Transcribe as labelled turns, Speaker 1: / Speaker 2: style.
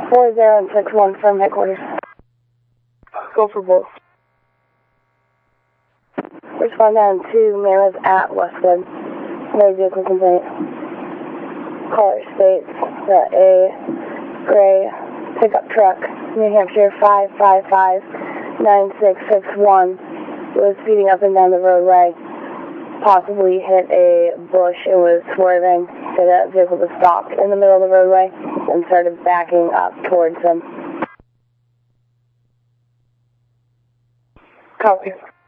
Speaker 1: 4061 from headquarters.
Speaker 2: Go for both.
Speaker 1: Respond down to man was at Westwood. No vehicle complaint. Caller states that a gray pickup truck, New Hampshire 5559661, was speeding up and down the roadway. Possibly hit a bush and was swerving, so that vehicle was stopped in the middle of the roadway and started backing up towards them.
Speaker 2: Copy.